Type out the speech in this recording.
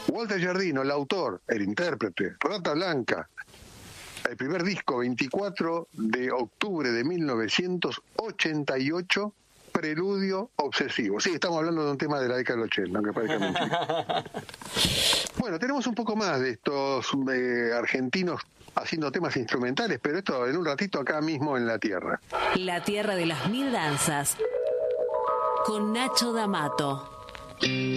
Walter Giardino, el autor, el intérprete, Rata Blanca, el primer disco, 24 de octubre de 1988, Preludio Obsesivo. Sí, estamos hablando de un tema de la década del 80, aunque parezca mentira. Bueno, tenemos un poco más de estos argentinos haciendo temas instrumentales, pero esto en un ratito acá mismo en La Tierra. La Tierra de las Mil Danzas, con Nacho D'Amato.